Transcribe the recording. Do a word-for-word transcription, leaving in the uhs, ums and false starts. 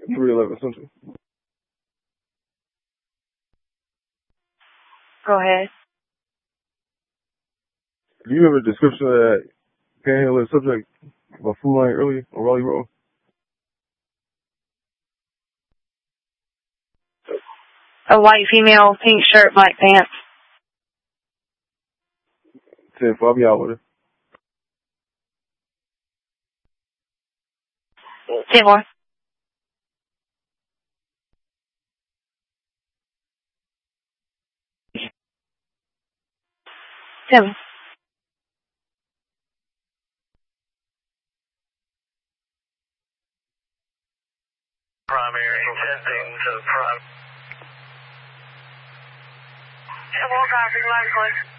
three eleven Central. Go ahead. Do you have a description of that panhandling subject about Food Line earlier on Raleigh Road? A white female, pink shirt, black pants. ten four, I'll be out with her. ten four. Seven. Primary testing to the prime. ten four, copy, line close.